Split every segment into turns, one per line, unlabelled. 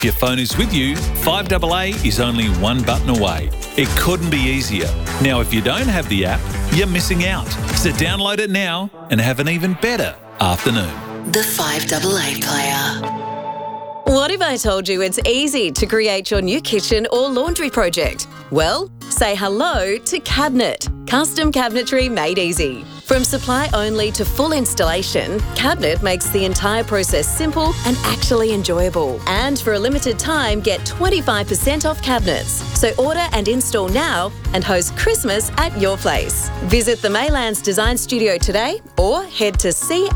If your phone is with you, 5AA is only one button away. It couldn't be easier. Now, if you don't have the app, you're missing out. So download it now and have an even better afternoon.
The 5AA Player.
What if I told you it's easy to create your new kitchen or laundry project? Well, say hello to Cabinet. Custom cabinetry made easy. From supply only to full installation, Cabinet makes the entire process simple and actually enjoyable. And for a limited time, get 25% off cabinets. So order and install now and host Christmas at your place. Visit the Maylands Design Studio today or head to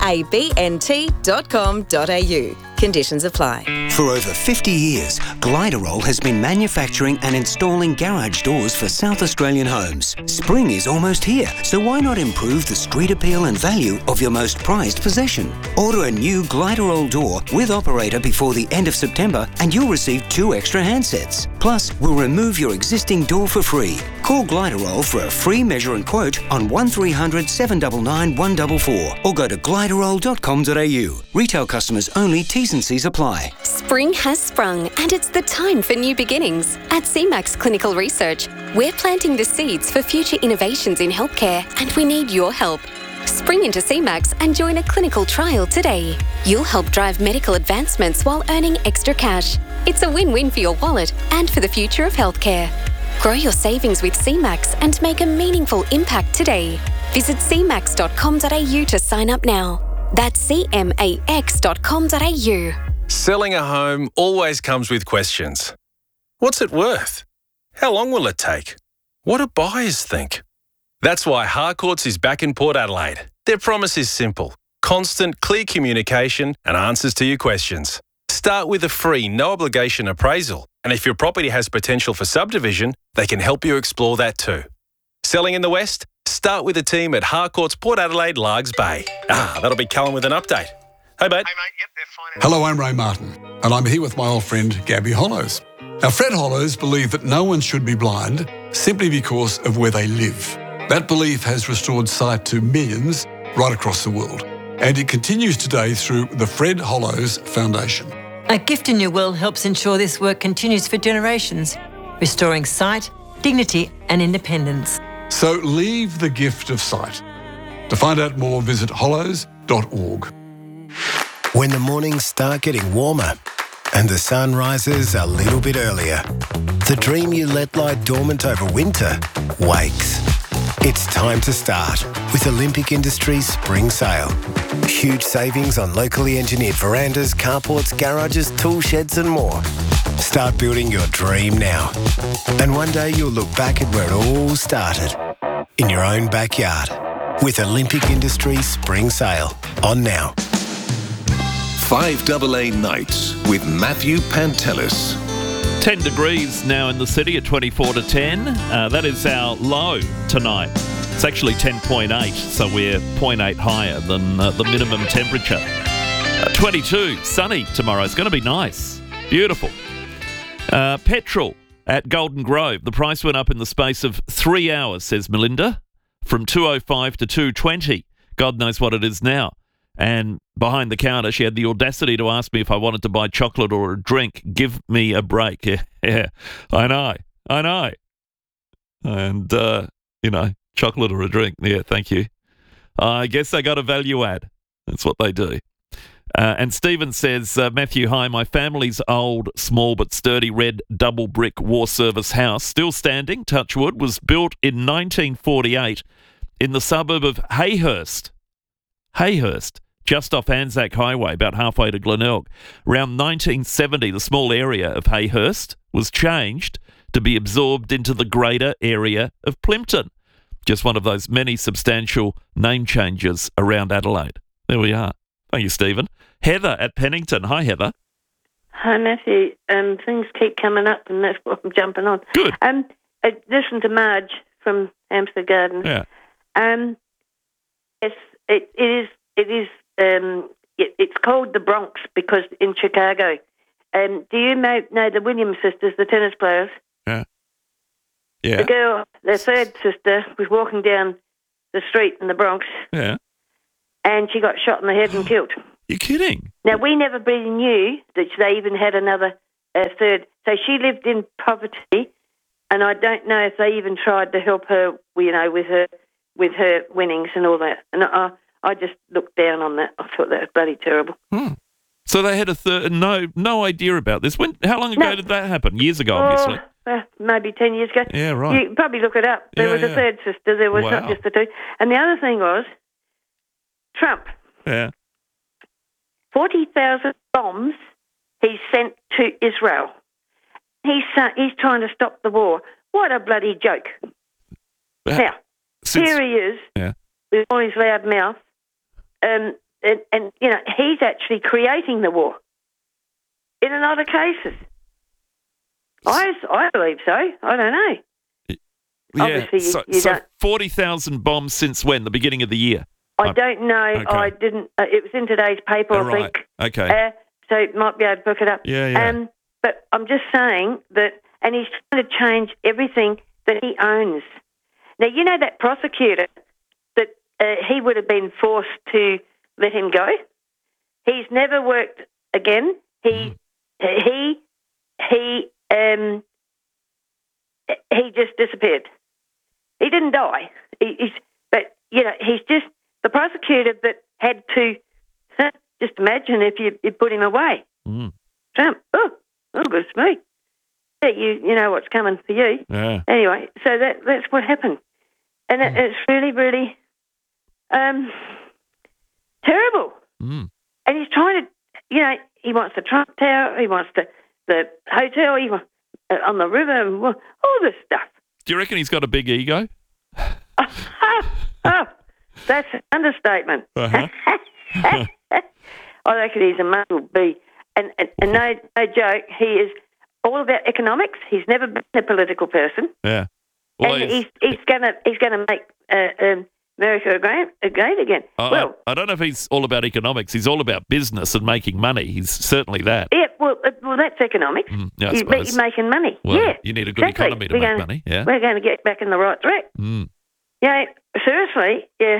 cabnt.com.au. Conditions apply.
For over 50 years, Gliderol has been manufacturing and installing garage doors for South Australian homes. Spring is almost here, so why not improve the street appeal and value of your most prized possession? Order a new Gliderol door with operator before the end of September and you'll receive 2 extra handsets. Plus, we'll remove your existing door for free. Call Gliderol for a free measure and quote on 1300 799 144 or go to gliderol.com.au. Retail customers only, T's and C's apply.
Spring has sprung and it's the time for new beginnings. At CMAX Clinical Research, we're planting the seeds for future innovations in healthcare and we need your help. Spring into CMAX and join a clinical trial today. You'll help drive medical advancements while earning extra cash. It's a win-win for your wallet and for the future of healthcare. Grow your savings with CMAX and make a meaningful impact today. Visit cmax.com.au to sign up now. That's cmax.com.au.
Selling a home always comes with questions. What's it worth? How long will it take? What do buyers think? That's why Harcourts is back in Port Adelaide. Their promise is simple: constant, clear communication and answers to your questions. Start with a free, no-obligation appraisal, and if your property has potential for subdivision, they can help you explore that too. Selling in the West? Start with the team at Harcourts Port Adelaide, Largs Bay. That'll be Callum with an update. Hey, mate.
Yep, they're fine. Hello, I'm Ray Martin, and I'm here with my old friend, Gabby Hollows. Now, Fred Hollows believed that no one should be blind simply because of where they live. That belief has restored sight to millions right across the world, and it continues today through the Fred Hollows Foundation.
A Gift in Your Will helps ensure this work continues for generations, restoring sight, dignity and independence.
So leave the gift of sight. To find out more, visit hollows.org.
When the mornings start getting warmer and the sun rises a little bit earlier, the dream you let lie dormant over winter wakes. It's time to start with Olympic Industries Spring Sale. Huge savings on locally engineered verandas, carports, garages, tool sheds and more. Start building your dream now. And one day you'll look back at where it all started, in your own backyard, with Olympic Industries Spring Sale on now.
5AA Nights with Matthew Pantelis.
10 degrees now in the city at 24 to 10. That is our low tonight. It's actually 10.8, so we're 0.8 higher than the minimum temperature. 22, sunny tomorrow. It's going to be nice. Beautiful. Petrol at Golden Grove. The price went up in the space of 3 hours, says Melinda, from $2.05 to $2.20. God knows what it is now. And behind the counter, she had the audacity to ask me if I wanted to buy chocolate or a drink. Give me a break. Yeah, I know. And, chocolate or a drink. Yeah, thank you. I guess they got a value add. That's what they do. And Stephen says, Matthew, hi, my family's old, small but sturdy red double brick war service house, still standing, touch wood, was built in 1948 in the suburb of Hayhurst, just off Anzac Highway, about halfway to Glenelg. Around 1970, the small area of Hayhurst was changed to be absorbed into the greater area of Plympton. Just one of those many substantial name changes around Adelaide. There we are. Thank you, Stephen. Heather at Pennington. Hi, Heather.
Hi, Matthew. Things keep coming up, and that's what I'm jumping on.
Good.
I listened to Marge from Hampstead Garden.
Yeah.
Yes, it is. It's called the Bronx because in Chicago. Do you know the Williams sisters, the tennis players?
Yeah.
The girl, their third sister, was walking down the street in the Bronx.
Yeah.
And she got shot in the head and killed.
You're kidding?
Now, we never really knew that they even had another a third. So she lived in poverty, and I don't know if they even tried to help her, with her winnings and all that. And I just looked down on that. I thought that was bloody terrible.
So they had a third. No idea about this. How long ago did that happen? Years ago, obviously.
Maybe 10 years ago.
Yeah, right.
You can probably look it up. There was a third sister. There was not just the two. And the other thing was Trump.
Yeah.
40,000 bombs he sent to Israel. He's trying to stop the war. What a bloody joke. Now, here he is with all his loud mouth, and he's actually creating the war in a lot of cases. I believe so. I don't know.
Yeah.
Obviously,
so
you don't.
40,000 bombs since when? The beginning of the year?
I don't know.
Okay.
I didn't. It was in today's paper, I think.
Okay.
So you might be able to look it up.
Yeah.
But I'm just saying that, and he's trying to change everything that he owns. Now, you know that prosecutor that he would have been forced to let him go? He's never worked again. He just disappeared. He didn't die. He's just the prosecutor that had to just imagine if you put him away. Trump, oh goodness me. Yeah, you know what's coming for you.
Yeah.
Anyway, so that's what happened. And it's really, really terrible. And he's trying to, he wants the Trump Tower, he wants the hotel, he wants on the river, all this stuff.
Do you reckon he's got a big ego?
That's an understatement.
Uh-huh.
I reckon he's a muscle bee. And no joke, he is all about economics. He's never been a political person.
Yeah. Well,
and he's gonna make America great again.
I don't know if he's all about economics. He's all about business and making money. He's certainly that.
Yeah, well, that's economics.
Yeah,
You're making money.
Well,
yeah,
you need a good economy to make money. Yeah,
we're going to get back in the right track. Yeah, seriously. Yeah,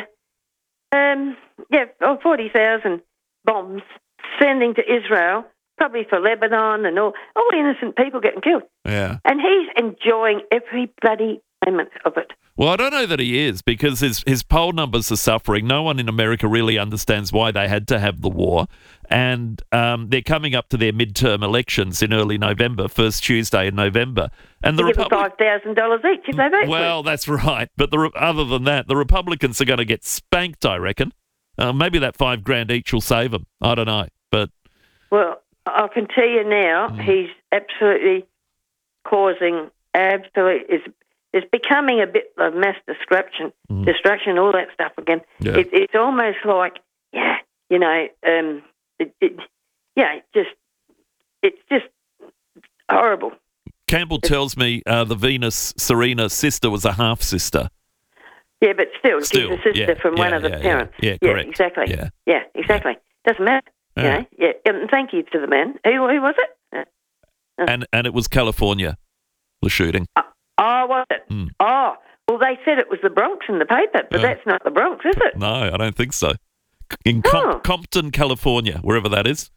40,000 bombs sending to Israel, probably for Lebanon and all innocent people getting killed.
Yeah,
and he's enjoying every bloody moment of it.
Well, I don't know that he is, because his poll numbers are suffering. No one in America really understands why they had to have the war. And they're coming up to their midterm elections in early November, first Tuesday in November. And
give them $5,000 each if they vote.
Well, that's right. But other than that, the Republicans are going to get spanked, I reckon. Maybe that $5,000 each will save them. I don't know. But
well, I can tell you now, he's absolutely causing it's becoming a bit of mass destruction, all that stuff again.
Yeah.
It's almost like, it's just horrible.
Campbell tells me the Venus Serena sister was a half sister.
Yeah, but still she's a sister from one of the parents.
Yeah, correct.
Exactly.
Yeah,
exactly. Doesn't matter. Yeah. And thank you to the man. Who was it?
And it was California, the shooting.
Was it? Oh, well, they said it was the Bronx in the paper, but that's not the Bronx, is it?
No, I don't think so. In Compton, California, wherever that is.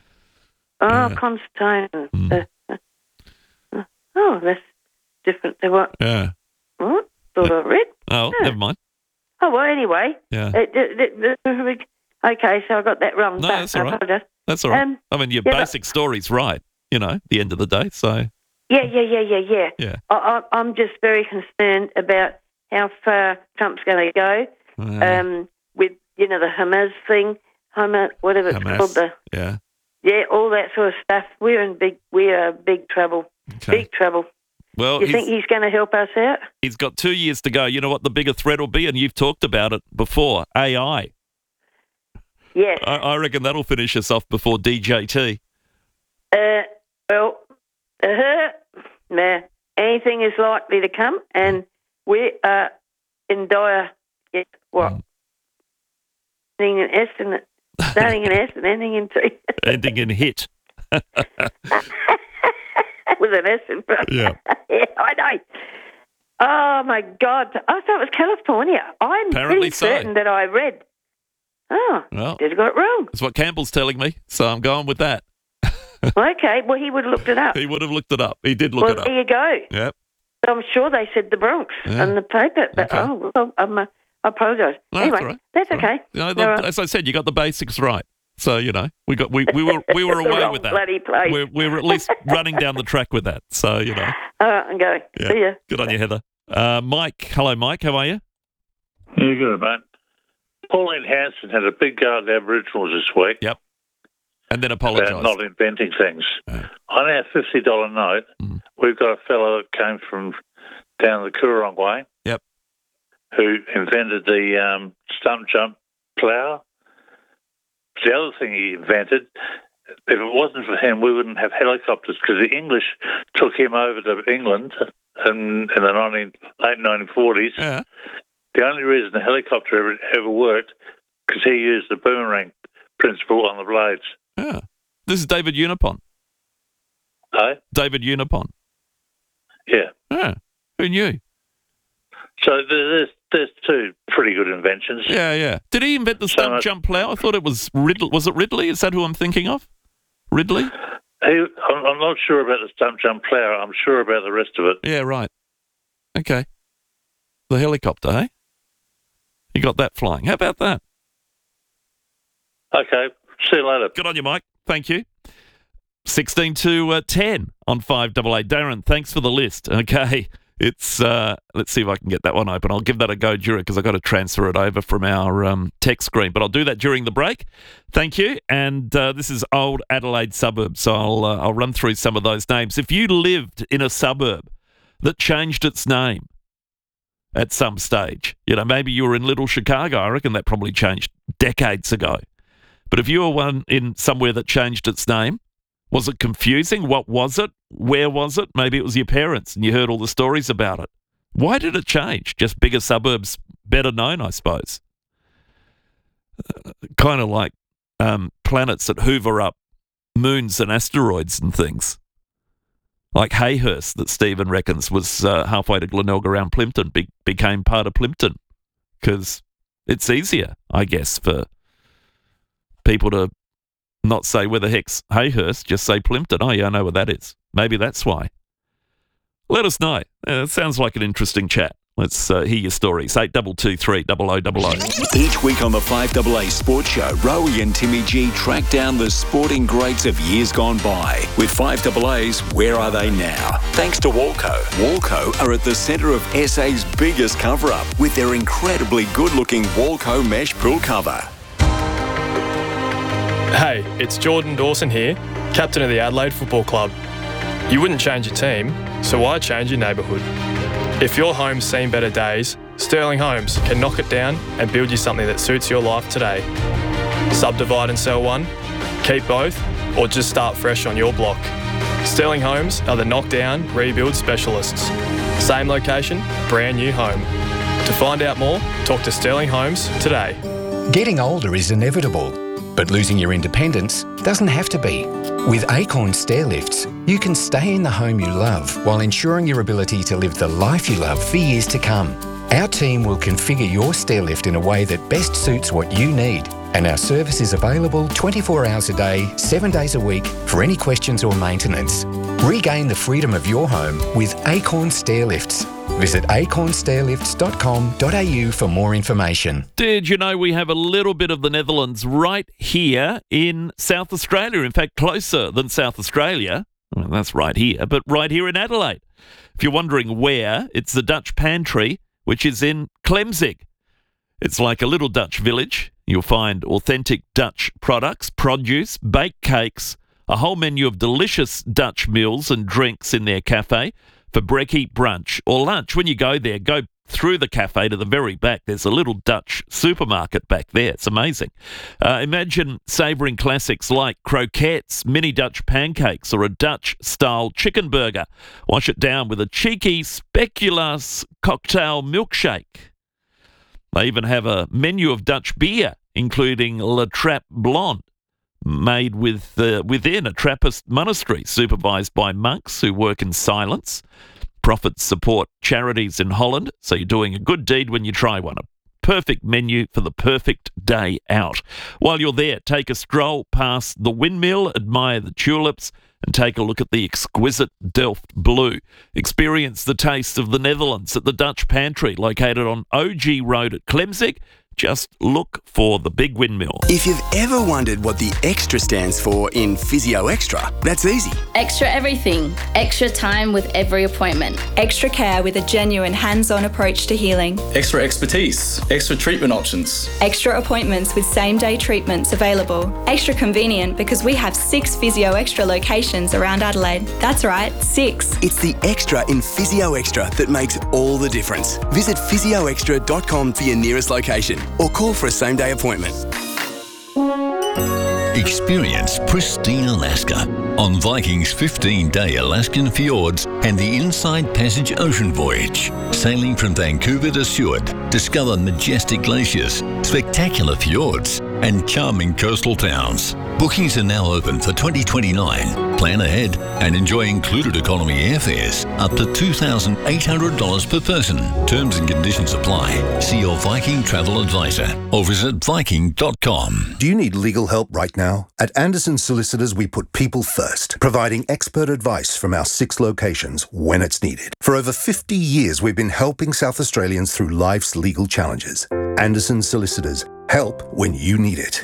Constantine. That's different to what?
Yeah.
What? Thought I read.
Oh, never mind.
Oh, well, anyway.
Yeah.
Okay, so I got that wrong.
No, that's all right. That's all right. I mean, your basic story's right, the end of the day, so...
Yeah. I'm just very concerned about how far Trump's going to go with, the Hamas thing, whatever it's called. All that sort of stuff. We are big trouble.
Okay.
Big trouble.
Well,
you think he's going to help us out?
He's got 2 years to go. You know what the bigger threat will be, and you've talked about it before, AI.
Yes.
I reckon that'll finish us off before DJT.
Anything is likely to come, and we are in dire. Ending in S and starting in S and ending in T.
Ending in hit.
With an S in front.
Yeah.
Yeah, I know. Oh my God! I thought it was California. I'm
Apparently
pretty certain that I read. Oh,
well,
just got it wrong.
That's what Campbell's telling me, so I'm going with that.
Okay, well, he would have looked it up.
He would have looked it up. He did look it up.
Well, there you go.
Yep.
I'm sure they said the Bronx on the paper, but I apologise.
No,
anyway, that's okay.
As I said, you got the basics right. So we were away with that.
Bloody place.
We were at least running down the track with that. So
All right, I'm going.
Yeah.
See ya.
Good on you, Heather. Mike, hello, Mike. How are you?
Yeah, good, mate. Pauline Hanson had a big go at the Aboriginals this week.
Yep. And then apologised.
About not inventing things. On our $50 note, we've got a fellow that came from down the Coorong way.
Yep.
Who invented the stump jump plough. The other thing he invented, if it wasn't for him, we wouldn't have helicopters because the English took him over to England in the late 1940s.
Yeah.
The only reason the helicopter ever worked because he used the boomerang principle on the blades.
Yeah. This is David Unipon.
Hey?
David Unipon.
Yeah.
Yeah. Who knew?
So there's two pretty good inventions.
Yeah. Did he invent the stump jump plough? I thought it was Ridley. Was it Ridley? Is that who I'm thinking of? Ridley?
I'm not sure about the stump jump plough. I'm sure about the rest of it.
Yeah, right. Okay. The helicopter, eh? You got that flying. How about that?
Okay. See you later.
Good on you, Mike. Thank you. 16 to 10 on 588. Darren, thanks for the list. Okay. It's let's see if I can get that one open. I'll give that a go during because I've got to transfer it over from our text screen, but I'll do that during the break. Thank you. And this is Old Adelaide suburb, so I'll run through some of those names. If you lived in a suburb that changed its name at some stage, maybe you were in Little Chicago, I reckon that probably changed decades ago. But if you were one in somewhere that changed its name, was it confusing? What was it? Where was it? Maybe it was your parents and you heard all the stories about it. Why did it change? Just bigger suburbs, better known, I suppose. Kind of like planets that hoover up moons and asteroids and things. Like Hayhurst, that Stephen reckons was halfway to Glenelg around Plympton, became part of Plympton because it's easier, I guess, for people to not say where the heck's Hayhurst, just say Plympton. Oh, yeah, I know where that is. Maybe that's why. Let us know. It sounds like an interesting chat. Let's hear your stories. 8223 0000.
Each week on the 5AA Sports Show, Rowie and Timmy G track down the sporting greats of years gone by. With 5AA's Where Are They Now? Thanks to Walco. Walco are at the centre of SA's biggest cover-up with their incredibly good-looking Walco mesh pool cover.
Hey, it's Jordan Dawson here, captain of the Adelaide Football Club. You wouldn't change your team, so why change your neighbourhood? If your home's seen better days, Sterling Homes can knock it down and build you something that suits your life today. Subdivide and sell one, keep both, or just start fresh on your block. Sterling Homes are the knockdown, rebuild specialists. Same location, brand new home. To find out more, talk to Sterling Homes today.
Getting older is inevitable, but losing your independence doesn't have to be. With Acorn Stairlifts, you can stay in the home you love while ensuring your ability to live the life you love for years to come. Our team will configure your stairlift in a way that best suits what you need, and our service is available 24 hours a day, 7 days a week for any questions or maintenance. Regain the freedom of your home with Acorn Stairlifts. Visit acornstairlifts.com.au for more information.
Did you know we have a little bit of the Netherlands right here in South Australia? In fact, closer than South Australia. Well, that's right here, but right here in Adelaide. If you're wondering where, it's the Dutch Pantry, which is in Klemzig. It's like a little Dutch village. You'll find authentic Dutch products, produce, baked cakes, a whole menu of delicious Dutch meals and drinks in their cafe for brekkie, brunch or lunch. When you go there, go through the cafe to the very back. There's a little Dutch supermarket back there. It's amazing. Imagine savouring classics like croquettes, mini Dutch pancakes or a Dutch-style chicken burger. Wash it down with a cheeky speculoos cocktail milkshake. They even have a menu of Dutch beer, including La Trappe Blonde, made within a Trappist monastery, supervised by monks who work in silence. Profits support charities in Holland, so you're doing a good deed when you try one. A perfect menu for the perfect day out. While you're there, take a stroll past the windmill, admire the tulips, and take a look at the exquisite Delft Blue. Experience the taste of the Netherlands at the Dutch Pantry, located on OG Road at Klemzig. Just look for the big windmill.
If you've ever wondered what the extra stands for in Physio Extra, that's easy.
Extra everything. Extra time with every appointment.
Extra care with a genuine hands-on approach to healing.
Extra expertise. Extra treatment options.
Extra appointments with same-day treatments available. Extra convenient because we have 6 Physio Extra locations around Adelaide. That's right, 6.
It's the extra in Physio Extra that makes all the difference. Visit physioextra.com for your nearest location or call for a same-day appointment.
Experience pristine Alaska on Viking's 15-day Alaskan fjords and the Inside Passage ocean voyage. Sailing from Vancouver to Seward, discover majestic glaciers, spectacular fjords, and charming coastal towns. Bookings are now open for 2029. Plan ahead and enjoy included economy airfares up to $2,800 per person. Terms and conditions apply. See your Viking travel advisor or visit Viking.com.
Do you need legal help right now? At Anderson Solicitors, we put people first, providing expert advice from our 6 locations when it's needed. For over 50 years, we've been helping South Australians through life's legal challenges. Anderson Solicitors, help when you need it.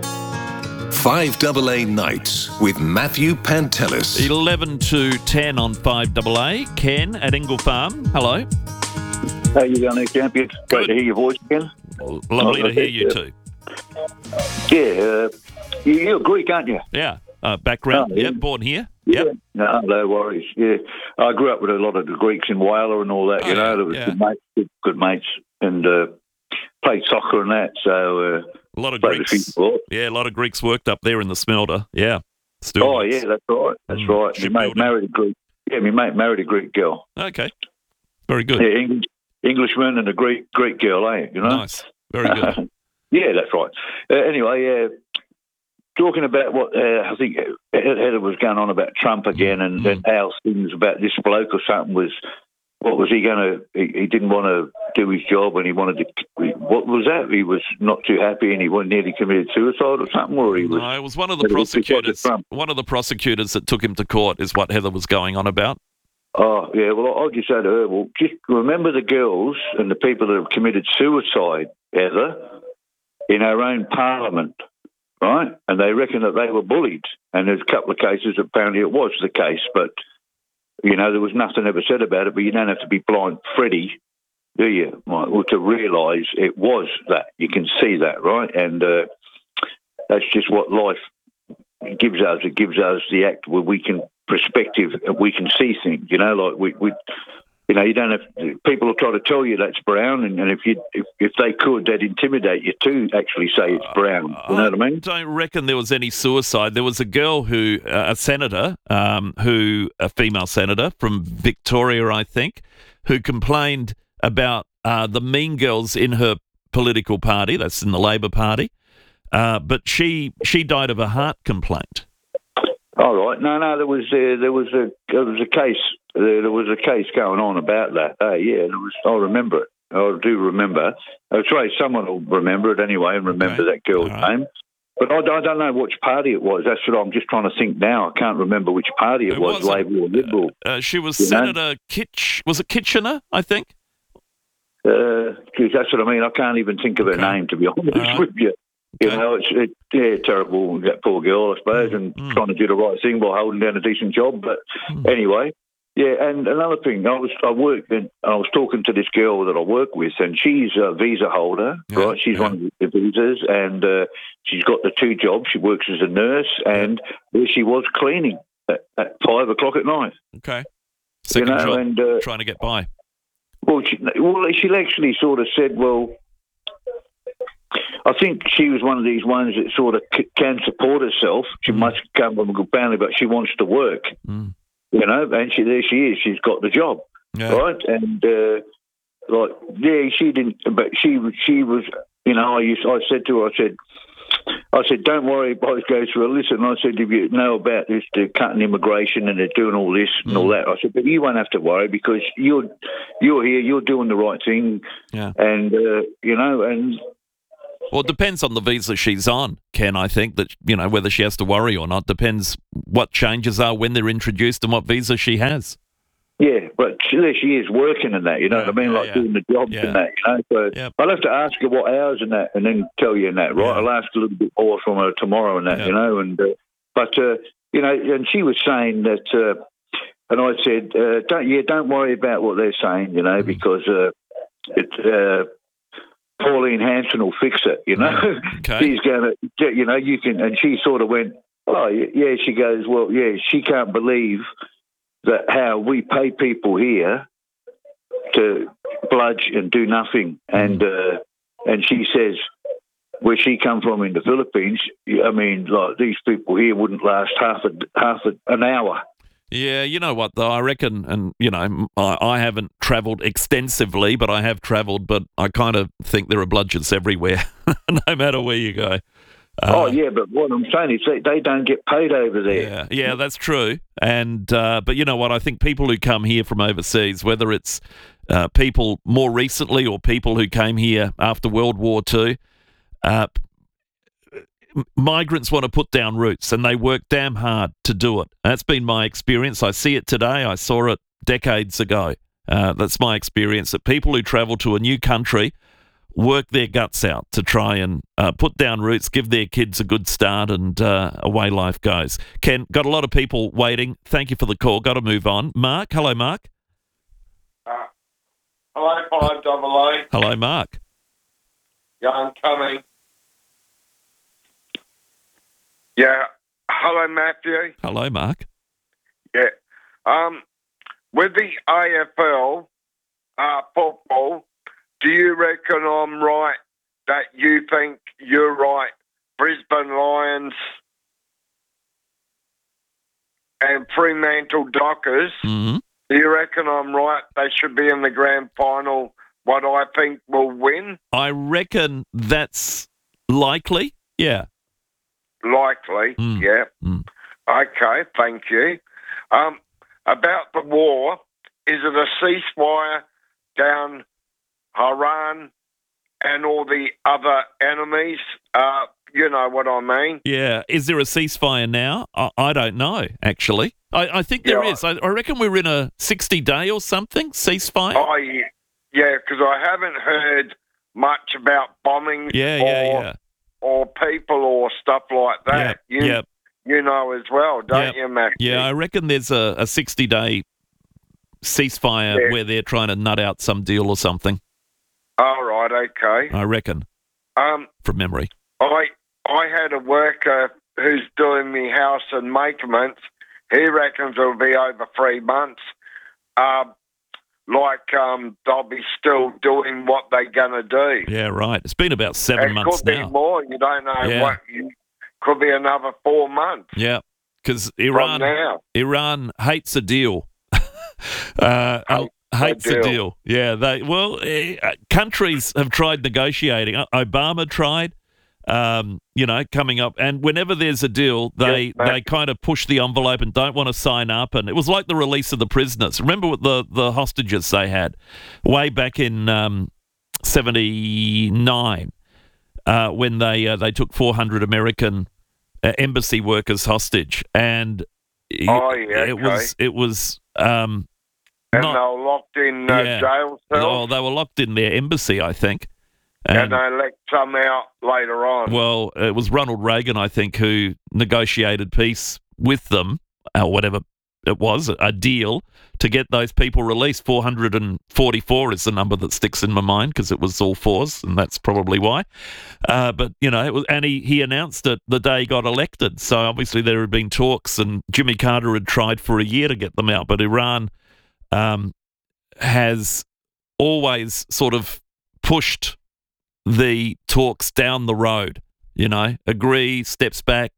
5AA Nights with Matthew Pantelis.
11 to 10 on 5AA. Ken at Ingle Farm. Hello.
How you going there, champion? Great to hear your voice again.
Lovely to hear you too.
Yeah, you're Greek, aren't you?
Yeah. Background, yep, born here. Yep.
No worries. Yeah, I grew up with a lot of the Greeks in Whyalla and all that. You know, there was good mates, and played soccer and that. So
a lot of Greeks. Yeah, a lot of Greeks worked up there in the smelter. Yeah.
Still yeah, that's right. That's right. My mate married a Greek. Yeah, my mate married a Greek girl.
Okay. Very good.
Yeah, Englishman and a Greek girl, eh? You know.
Nice. Very good.
Yeah, that's right. Anyway, talking about what I think Heather was going on about Trump again, and how things about this bloke or something was. What was he going to? He didn't want to do his job, and he wanted to. What was that? He was not too happy, and he nearly committed suicide or something, or he was.
No, it was one of the prosecutors. One of the prosecutors that took him to court is what Heather was going on about.
Oh yeah, well I'll just say to her, well, just remember the girls and the people that have committed suicide, Heather, in our own parliament, right? And they reckon that they were bullied, and there's a couple of cases apparently it was the case, but. You know, there was nothing ever said about it, but you don't have to be blind Freddie, do you, Michael, to realise it was that. You can see that, right? And that's just what life gives us. It gives us the act where we can perspective, we can see things, you know, like we you know, you don't have, people will try to tell you that's brown, and if they could, they'd intimidate you to actually say it's brown. You know what I mean?
I don't reckon there was any suicide. There was a girl a senator, a female senator from Victoria, I think, who complained about the mean girls in her political party, that's in the Labor Party, but she died of a heart complaint.
All right. No, there was a case. There was a case going on about that. Yeah, I remember it. I do remember. I'll try someone will remember it anyway and remember that girl's name. But I don't know which party it was. That's what I'm just trying to think now. I can't remember which party it was, Labor or Liberal.
She was Senator Was it Kitchener, I think?
That's what I mean. I can't even think of her name, to be honest with you. You know, it's terrible, that poor girl, I suppose, and trying to do the right thing by holding down a decent job. But anyway, yeah, and another thing, I was talking to this girl that I work with, and she's a visa holder, right? She's one of the visas, and she's got the 2 jobs. She works as a nurse, and she was cleaning at 5 o'clock at night.
Okay. Second job, and, trying to get by.
Well, she actually sort of said, well, I think she was one of these ones that sort of can support herself. She must come from a good family, but she wants to work, you know, and there she is. She's got the job, right? And, she didn't, but she was, you know, I said to her, I said, don't worry, boys go through. Listen, I said, if you know about this, they're cutting immigration and they're doing all this and all that. I said, but you won't have to worry because you're here, you're doing the right thing.
Yeah.
And, and...
Well, it depends on the visa she's on, Ken, I think, that, whether she has to worry or not. Depends what changes are when they're introduced and what visa she has.
Yeah, but there she is working in that, doing the jobs and that, So I'll have to ask her what hours and that and then tell you in that, right? I'll ask a little bit more from her tomorrow and that, and she was saying that, and I said, don't worry about what they're saying, because Pauline Hanson will fix it,
Okay.
She's going to, you can, and she sort of went, oh, yeah, she goes, well, yeah, she can't believe that how we pay people here to bludge and do nothing. And she says, where she come from in the Philippines, I mean, like these people here wouldn't last half an hour.
Yeah, you know what, though, I reckon, and, I haven't travelled extensively, but I have travelled, but I kind of think there are bludgers everywhere, no matter where you go.
But what I'm saying is they don't get paid over there.
Yeah, that's true. And but you know what? I think people who come here from overseas, whether it's people more recently or people who came here after World War II, migrants want to put down roots and they work damn hard to do it. That's been my experience. I see it today. I saw it decades ago. That's my experience, that people who travel to a new country work their guts out to try and put down roots, give their kids a good start, and away life goes. Ken, got a lot of people waiting. Thank you for the call. Got to move on. Mark, hello, Mark.
Hello, 5AA.
Hello, Mark.
Yeah, I'm coming. Yeah. Hello, Matthew.
Hello, Mark.
Yeah. With the AFL football, do you reckon I'm right that you think you're right? Brisbane Lions and Fremantle Dockers,
Mm-hmm.
do you reckon I'm right? They should be in the grand final, what I think will win?
I reckon that's likely, yeah.
Likely, yeah. Okay, thank you. About the war, is it a ceasefire down Iran and all the other enemies? You know what I mean?
Yeah. Is there a ceasefire now? I don't know, actually. I think there is. I reckon we're in a 60-day or something ceasefire.
Oh, yeah, because I haven't heard much about bombing or people or stuff like that. You know as well, don't you, Matt?
Yeah, I reckon there's a 60-day ceasefire where they're trying to nut out some deal or something.
All right, okay.
I reckon. From memory.
I had a worker who's doing me house and maintenance. He reckons it'll be over 3 months. They'll be still doing what they're going to do.
Yeah, right. It's been about 7 months now.
It could be more. You don't know what. Could be another 4 months.
Yeah, because Iran hates a deal. Hates a deal. Yeah, countries have tried negotiating. Obama tried, coming up. And whenever there's a deal, they kind of push the envelope and don't want to sign up. And it was like the release of the prisoners. Remember what the hostages they had way back in 79 when they took 400 American embassy workers hostage. And it was
and they were locked in jail cells?
No, they were locked in their embassy, I think.
And they let some out later on.
Well, it was Ronald Reagan, I think, who negotiated peace with them, or whatever it was, a deal to get those people released. 444 is the number that sticks in my mind because it was all fours, and that's probably why. But, it was, and he announced it the day he got elected. So obviously there had been talks, and Jimmy Carter had tried for a year to get them out, but Iran has always sort of pushed the talks down the road, agree, steps back,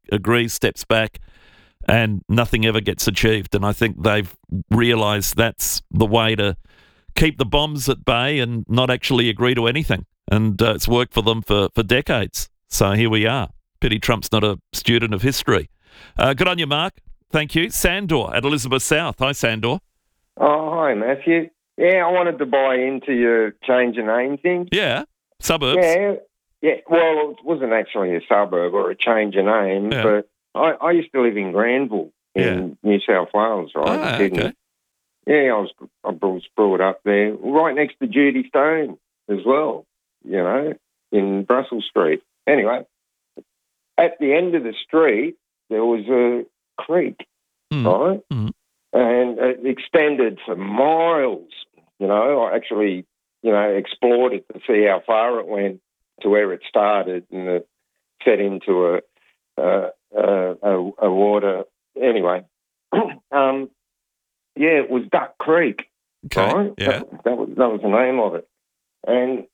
and nothing ever gets achieved. And I think they've realised that's the way to keep the bombs at bay and not actually agree to anything. And it's worked for them for decades. So here we are. Pity Trump's not a student of history. Good on you, Mark. Thank you. Sandor at Elizabeth South. Hi, Sandor.
Oh, hi, Matthew. Yeah, I wanted to buy into your change of name thing.
Yeah, suburbs.
Yeah. Well, it wasn't actually a suburb or a change of name, but I used to live in Granville in New South Wales, right?
Okay.
Yeah, I was brought up there, right next to Judy Stone as well, in Brussels Street. Anyway, at the end of the street, there was a creek, right? Mm. And it extended for miles. I actually, explored it to see how far it went to where it started, and it fed into a water. Anyway, it was Duck Creek.
Okay.
Right?
Yeah.
That was the name of it. And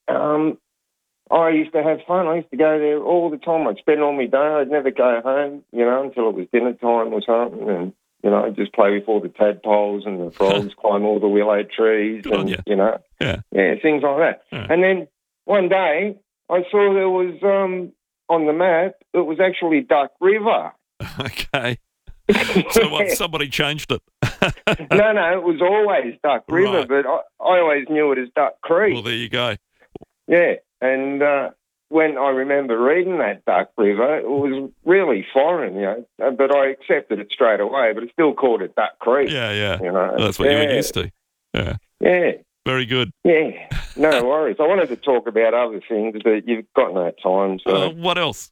I used to have fun. I used to go there all the time. I'd spend all my day. I'd never go home, until it was dinner time or something, and I'd just play with all the tadpoles and the frogs, climb all the willow trees,
Good on you.
Things like that.
Yeah.
And then one day I saw there was on the map it was actually Duck River.
Okay. So what, somebody changed it?
No, it was always Duck River,
Right.
but I always knew it as Duck Creek.
Well, there you go.
Yeah, and when I remember reading that Duck River, it was really foreign, but I accepted it straight away, but I still called it Duck Creek.
Yeah. That's what you were used to. Yeah.
Yeah.
Very good.
Yeah, no worries. I wanted to talk about other things, but you've got no time. So.
What else?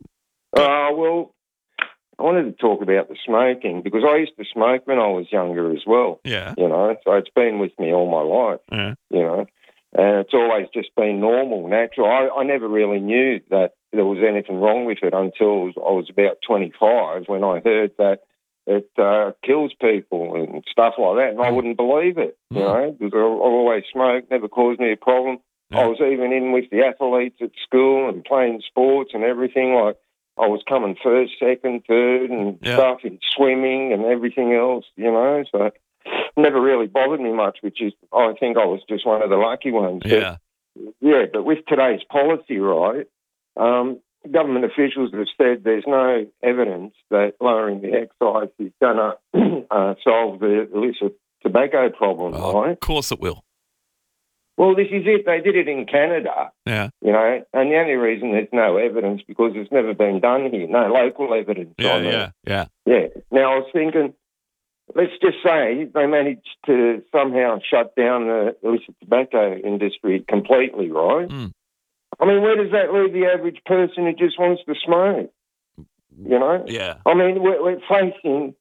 Well, I wanted to talk about the smoking because I used to smoke when I was younger as well.
Yeah.
So it's been with me all my life.
Yeah.
And it's always just been normal, natural. I never really knew that there was anything wrong with it until I was about 25 when I heard that it kills people and stuff like that, and I wouldn't believe it, because I've always smoked, never caused me a problem. I was even in with the athletes at school and playing sports and everything. Like I was coming first, second, third and stuff in swimming and everything else, so it never really bothered me much, which is, I think I was just one of the lucky ones.
Yeah.
But with today's policy, right, government officials have said there's no evidence that lowering the excise is going to solve the illicit tobacco problem, right?
Of course it will.
Well, this is it. They did it in Canada,
Yeah.
And the only reason there's no evidence because it's never been done here, no local evidence on it.
Yeah.
Yeah. Now, I was thinking, let's just say they managed to somehow shut down the illicit tobacco industry completely, right? I mean, where does that leave the average person who just wants to smoke?
Yeah.
I mean, we're facing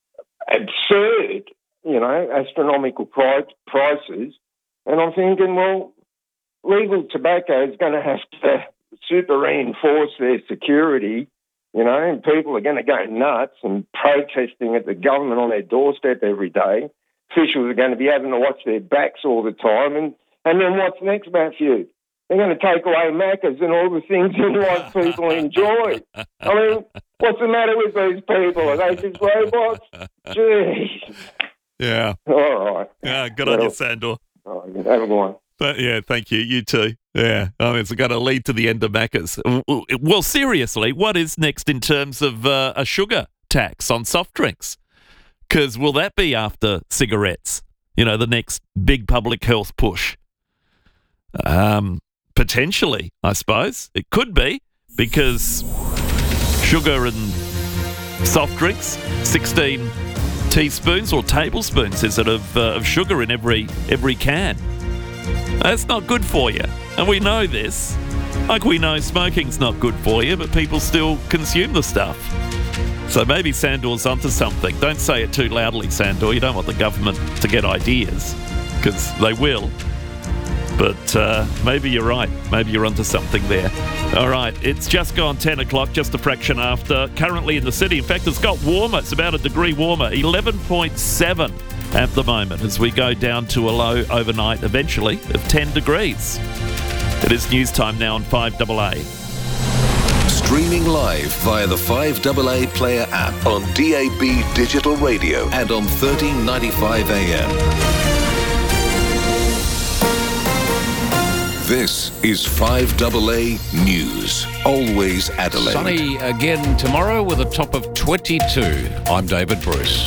absurd, astronomical prices. And I'm thinking, well, legal tobacco is going to have to super reinforce their security, and people are going to go nuts and protesting at the government on their doorstep every day. Officials are going to be having to watch their backs all the time. And then what's next, Matthew? They're going to take away Maccas and all the things in life people enjoy. I mean, what's the matter with these people? Are they just robots? Jeez.
Yeah.
All right.
Yeah, good on you, Sandor.
Oh, have a good one.
Yeah, thank you. You too. Yeah. I mean, it's going to lead to the end of Maccas. Well, seriously, what is next in terms of a sugar tax on soft drinks? Because will that be after cigarettes? The next big public health push? Potentially, I suppose. It could be, because sugar and soft drinks, 16 teaspoons or tablespoons, is it, of sugar in every can. That's not good for you. And we know this. Like, we know smoking's not good for you, but people still consume the stuff. So maybe Sandor's onto something. Don't say it too loudly, Sandor. You don't want the government to get ideas, because they will. But maybe you're right. Maybe you're onto something there. All right, it's just gone 10 o'clock, just a fraction after. Currently in the city, in fact, it's got warmer. It's about a degree warmer, 11.7 at the moment, as we go down to a low overnight, eventually, of 10 degrees. It is news time now on 5AA.
Streaming live via the 5AA Player app on DAB Digital Radio and on 1395 AM. This is 5AA News. Always Adelaide.
Sunny again tomorrow with a top of 22. I'm David Bruce.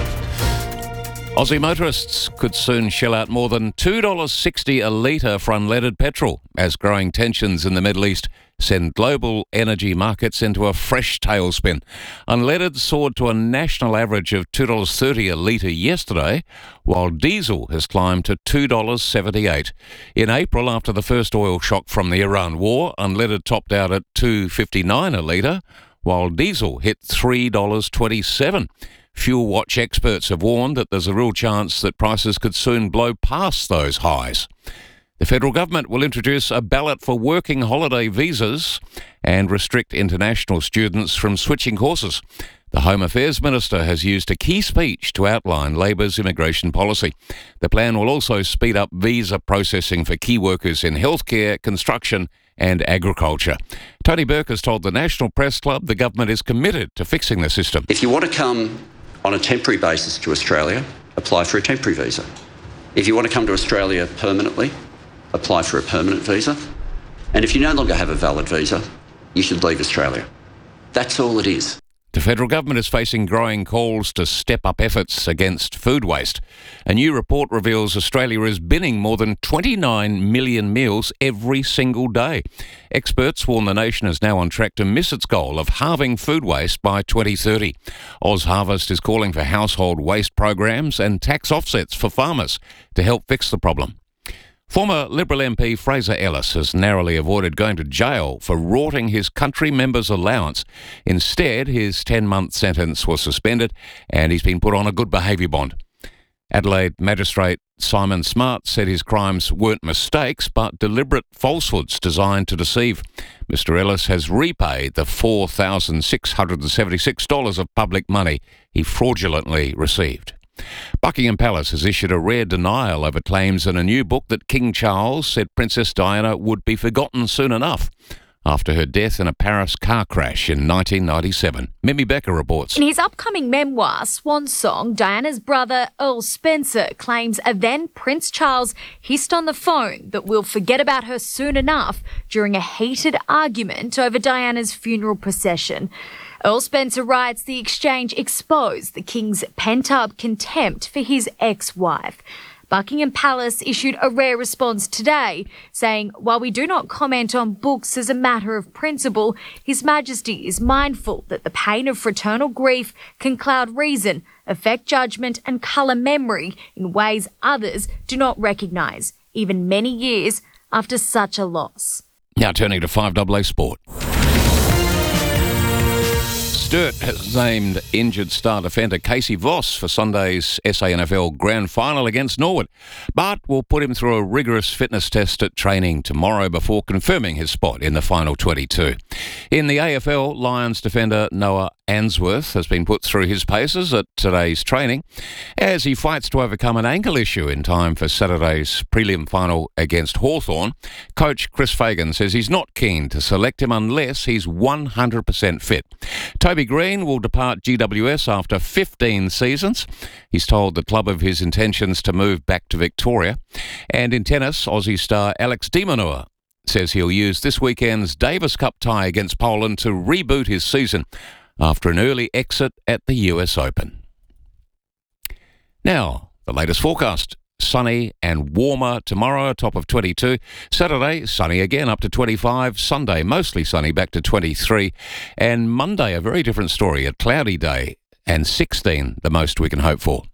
Aussie motorists could soon shell out more than $2.60 a litre for unleaded petrol as growing tensions in the Middle East send global energy markets into a fresh tailspin. Unleaded soared to a national average of $2.30 a litre yesterday, while diesel has climbed to $2.78. In April, after the first oil shock from the Iran war, unleaded topped out at $2.59 a litre, while diesel hit $3.27. Fuel Watch experts have warned that there's a real chance that prices could soon blow past those highs. The federal government will introduce a ballot for working holiday visas and restrict international students from switching courses. The Home Affairs Minister has used a key speech to outline Labor's immigration policy. The plan will also speed up visa processing for key workers in healthcare, construction and agriculture. Tony Burke has told the National Press Club the government is committed to fixing the system.
If you want to come on a temporary basis to Australia, apply for a temporary visa. If you want to come to Australia permanently, apply for a permanent visa. And if you no longer have a valid visa, you should leave Australia. That's all it is.
The federal government is facing growing calls to step up efforts against food waste. A new report reveals Australia is binning more than 29 million meals every single day. Experts warn the nation is now on track to miss its goal of halving food waste by 2030. OzHarvest is calling for household waste programs and tax offsets for farmers to help fix the problem. Former Liberal MP Fraser Ellis has narrowly avoided going to jail for rorting his country member's allowance. Instead, his 10-month sentence was suspended and he's been put on a good behaviour bond. Adelaide Magistrate Simon Smart said his crimes weren't mistakes but deliberate falsehoods designed to deceive. Mr Ellis has repaid the $4,676 of public money he fraudulently received. Buckingham Palace has issued a rare denial over claims in a new book that King Charles said Princess Diana would be forgotten soon enough after her death in a Paris car crash in 1997. Mimi Becker reports.
In his upcoming memoir, Swan Song, Diana's brother Earl Spencer claims a then Prince Charles hissed on the phone that we'll forget about her soon enough during a heated argument over Diana's funeral procession. Earl Spencer writes the exchange exposed the King's pent-up contempt for his ex-wife. Buckingham Palace issued a rare response today, saying, while we do not comment on books as a matter of principle, His Majesty is mindful that the pain of fraternal grief can cloud reason, affect judgment and colour memory in ways others do not recognise, even many years after such a loss.
Now turning to 5AA Sport. Sturt has named injured star defender Casey Voss for Sunday's SANFL Grand Final against Norwood, but will put him through a rigorous fitness test at training tomorrow before confirming his spot in the final 22. In the AFL, Lions defender Noah Answorth has been put through his paces at today's training as he fights to overcome an ankle issue in time for Saturday's prelim final against Hawthorn. Coach Chris Fagan says he's not keen to select him unless he's 100% fit. Toby Green will depart GWS after 15 seasons. He's told the club of his intentions to move back to Victoria. And in tennis, Aussie star Alex de Minaur says he'll use this weekend's Davis Cup tie against Poland to reboot his season after an early exit at the US Open. Now, the latest forecast. Sunny and warmer tomorrow, a top of 22. Saturday, sunny again, up to 25. Sunday, mostly sunny, back to 23. And Monday, a very different story, a cloudy day, and 16, the most we can hope for.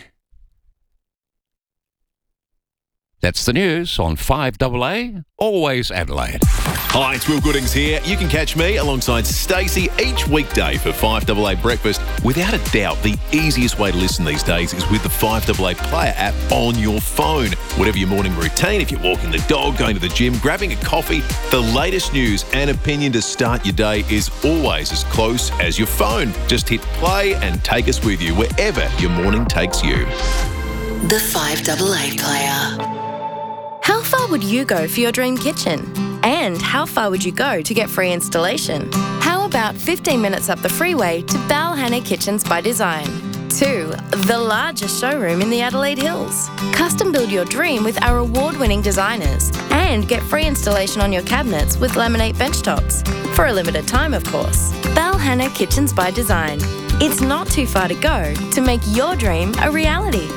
That's the news on 5AA, always Adelaide.
Hi, it's Will Goodings here. You can catch me alongside Stacey each weekday for 5AA Breakfast. Without a doubt, the easiest way to listen these days is with the 5AA Player app on your phone. Whatever your morning routine, if you're walking the dog, going to the gym, grabbing a coffee, the latest news and opinion to start your day is always as close as your phone. Just hit play and take us with you wherever your morning takes you.
The 5AA Player.
How far would you go for your dream kitchen? And how far would you go to get free installation? How about 15 minutes up the freeway to Balhanna Kitchens by Design? to the largest showroom in the Adelaide Hills. Custom build your dream with our award-winning designers and get free installation on your cabinets with laminate benchtops. For a limited time, of course. Balhanna Kitchens by Design. It's not too far to go to make your dream a reality.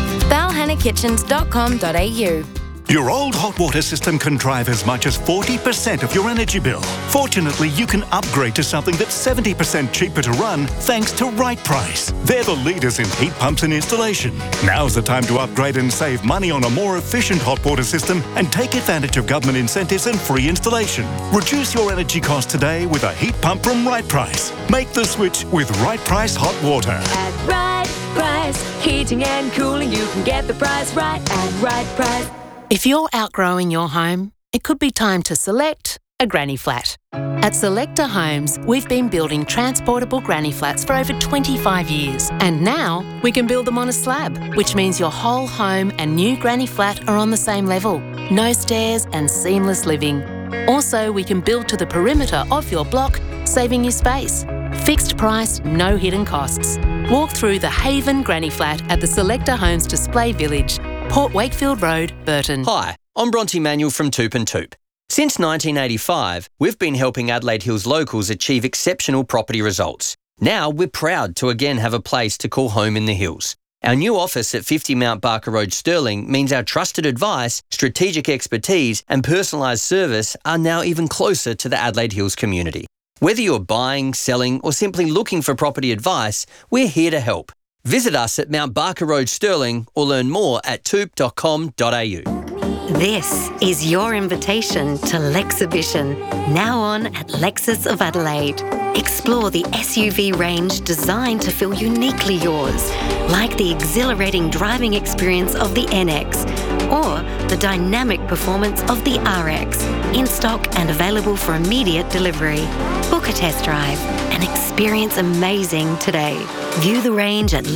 balhannakitchens.com.au.
Your old hot water system can drive as much as 40% of your energy bill. Fortunately, you can upgrade to something that's 70% cheaper to run thanks to Right Price. They're the leaders in heat pumps and installation. Now's the time to upgrade and save money on a more efficient hot water system and take advantage of government incentives and free installation. Reduce your energy costs today with a heat pump from Right Price. Make the switch with Right Price Hot Water.
At Right Price, heating and cooling, you can get the price right at Right Price.
If you're outgrowing your home, it could be time to select a granny flat. At Selector Homes, we've been building transportable granny flats for over 25 years. And now we can build them on a slab, which means your whole home and new granny flat are on the same level. No stairs and seamless living. Also, we can build to the perimeter of your block, saving you space. Fixed price, no hidden costs. Walk through the Haven Granny Flat at the Selector Homes Display Village, Port Wakefield Road, Burton.
Hi, I'm Bronte Manuel from Toop and Toop. Since 1985, we've been helping Adelaide Hills locals achieve exceptional property results. Now we're proud to again have a place to call home in the hills. Our new office at 50 Mount Barker Road, Stirling, means our trusted advice, strategic expertise and personalised service are now even closer to the Adelaide Hills community. Whether you're buying, selling or simply looking for property advice, we're here to help. Visit us at Mount Barker Road, Stirling, or learn more at toop.com.au.
This is your invitation to Lexhibition, now on at Lexus of Adelaide. Explore the SUV range designed to feel uniquely yours, like the exhilarating driving experience of the NX or the dynamic performance of the RX, in stock and available for immediate delivery. Book a test drive and experience amazing today. View the range at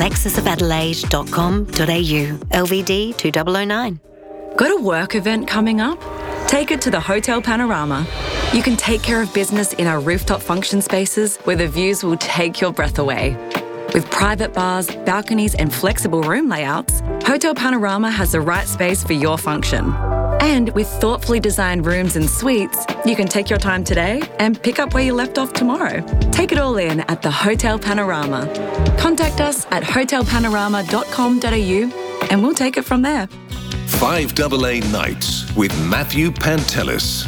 lexusofadelaide.com.au. LVD 2009.
Got a work event coming up? Take it to the Hotel Panorama. You can take care of business in our rooftop function spaces where the views will take your breath away. With private bars, balconies and flexible room layouts, Hotel Panorama has the right space for your function. And with thoughtfully designed rooms and suites, you can take your time today and pick up where you left off tomorrow. Take it all in at the Hotel Panorama. Contact us at hotelpanorama.com.au and we'll take it from there.
5AA Nights with Matthew Pantelis.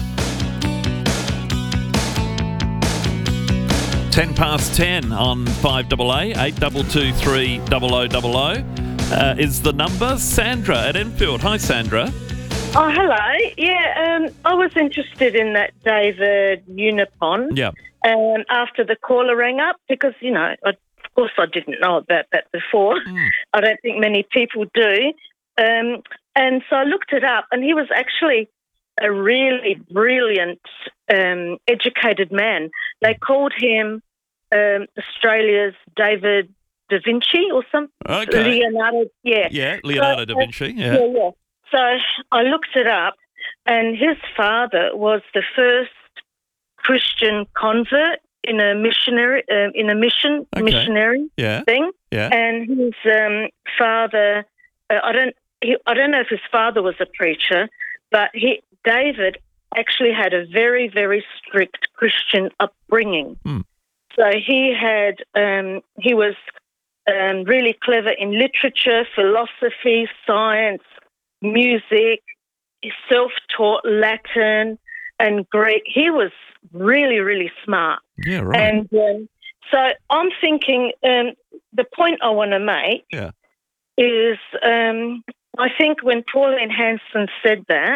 10 past 10 on 5AA, 8223 0000 is the number. Sandra at Enfield. Hi, Sandra.
Oh, hello. Yeah, I was interested in that David Unipon.
Yeah.
After the caller rang up, because, you know, of course I didn't know about that before. I don't think many people do. And so I looked it up, and he was actually a really brilliant, educated man. They called him Australia's David da Vinci or something.
Okay.
Leonardo, yeah.
Yeah, Leonardo da Vinci, yeah.
Yeah. So I looked it up, and his father was the first Christian convert in a missionary, missionary thing.
Yeah.
And his father, I don't know if his father was a preacher, but David actually had a very, very strict Christian upbringing. So he was really clever in literature, philosophy, science, music, self-taught Latin and Greek. He was really, really smart.
Yeah, right.
And so I'm thinking the point I want to make is I think when Pauline Hanson said that,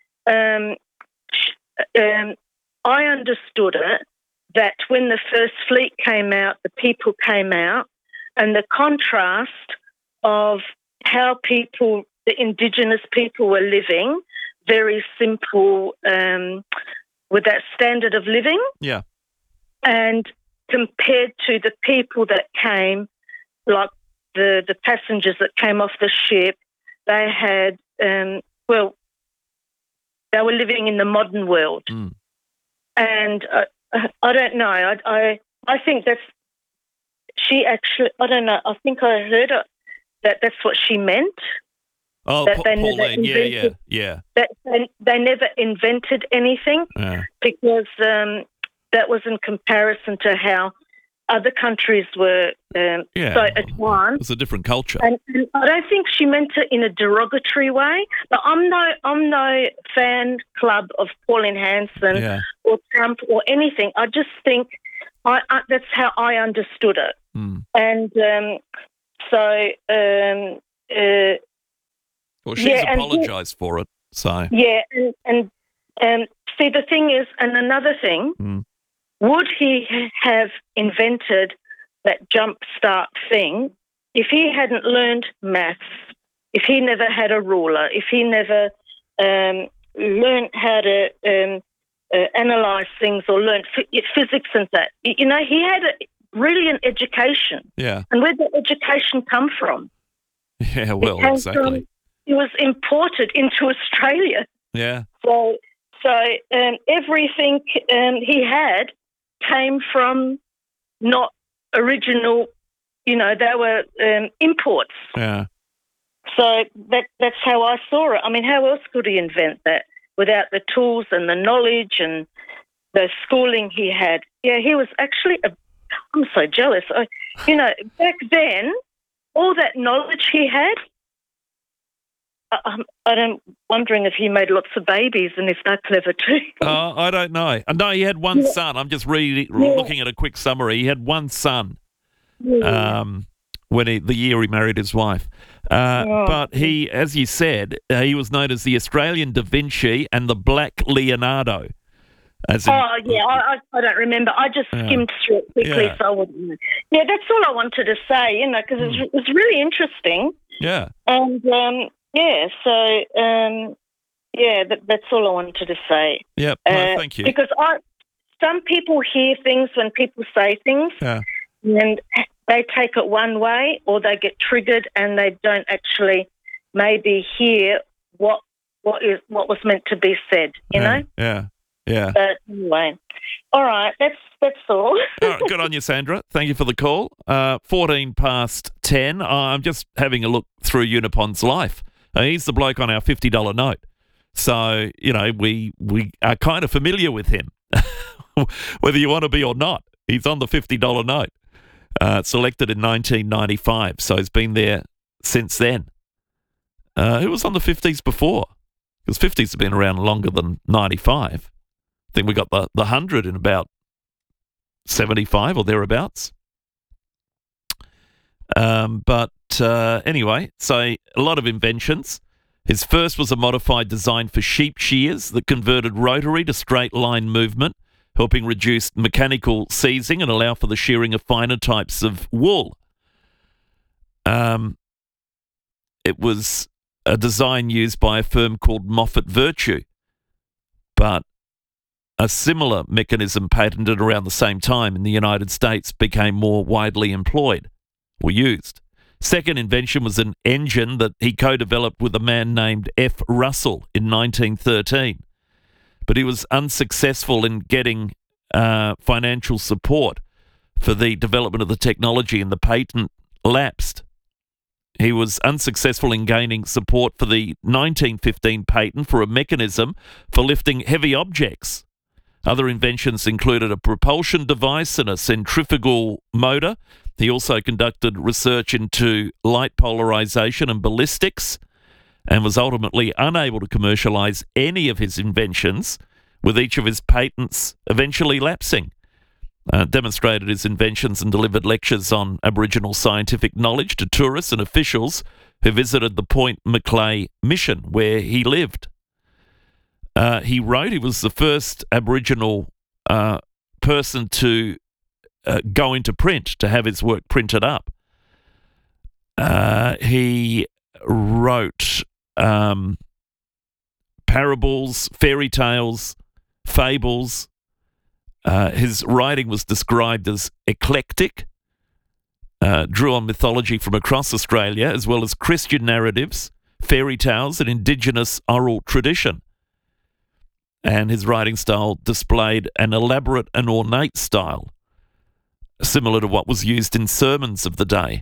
I understood it, that when the first fleet came out, the people came out, and the contrast of how the Indigenous people were living, very simple, with that standard of living.
Yeah. And
compared to the people that came, like the passengers that came off the ship, they had, they were living in the modern world. And I don't know. I think that's she actually, I don't know, I think I heard that that's what she meant.
Oh,
that they never
Pauline,
invented,
yeah.
That they never invented anything because that was in comparison to how other countries were so advanced.
It's a different culture.
And I don't think she meant it in a derogatory way. But I'm no fan club of Pauline Hanson or Trump or anything. I just think that's how I understood it. And
well, she's apologised for it. So
and see, the thing is, and another thing. Would he have invented that jump start thing if he hadn't learned maths, if he never had a ruler, if he never learned how to analyse things or learn physics and that? You know, he had a brilliant education.
Yeah.
And where did education come from?
Yeah, well, exactly.
It was imported into Australia.
Yeah.
So everything he had came from not original, you know, they were imports.
Yeah.
So that's how I saw it. I mean, how else could he invent that without the tools and the knowledge and the schooling he had? Yeah, he was actually I'm so jealous. Back then, all that knowledge he had, I'm wondering if he made lots of babies and if they're clever too.
I don't know. No, he had one son. I'm just looking at a quick summary. He had one son when the year he married his wife. But he, as you said, he was known as the Australian Da Vinci and the Black Leonardo.
I don't remember. I just skimmed through it quickly, so I wouldn't know. Yeah, that's all I wanted to say, you know, because it's really interesting.
Yeah.
And... that's all I wanted to say.
Yep, thank you.
Because some people hear things when people say things, and they take it one way, or they get triggered, and they don't actually maybe hear what was meant to be said. You know?
Yeah.
But anyway, all right, that's all.
All right, good on you, Sandra. Thank you for the call. 14 past 10. I'm just having a look through Unipon's life. He's the bloke on our $50 note. So, you know, we are kind of familiar with him, whether you want to be or not. He's on the $50 note, selected in 1995. So he's been there since then. Who was on the 50s before? Because 50s have been around longer than 95. I think we got the 100 in about 75 or thereabouts. Anyway, so a lot of inventions. His first was a modified design for sheep shears that converted rotary to straight line movement, helping reduce mechanical seizing and allow for the shearing of finer types of wool. It was a design used by a firm called Moffat Virtue, but a similar mechanism patented around the same time in the United States became more widely employed or used. Second invention was an engine that he co-developed with a man named F. Russell in 1913. But he was unsuccessful in getting financial support for the development of the technology, and the patent lapsed. He was unsuccessful in gaining support for the 1915 patent for a mechanism for lifting heavy objects. Other inventions included a propulsion device and a centrifugal motor. He also conducted research into light polarization and ballistics, and was ultimately unable to commercialize any of his inventions, with each of his patents eventually lapsing. Demonstrated his inventions and delivered lectures on Aboriginal scientific knowledge to tourists and officials who visited the Point Macleay mission where he lived. He wrote he was the first Aboriginal person to go into print, to have his work printed up. He wrote parables, fairy tales, fables. His writing was described as eclectic, drew on mythology from across Australia, as well as Christian narratives, fairy tales, and Indigenous oral tradition. And his writing style displayed an elaborate and ornate style. similar to what was used in sermons of the day.